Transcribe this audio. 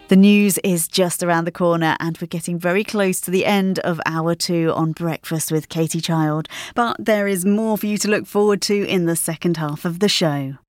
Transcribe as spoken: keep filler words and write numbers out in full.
The news is just around the corner and we're getting very close to the end of hour two on Breakfast with Katie Child. But there is more for you to look forward to in the second half of the show.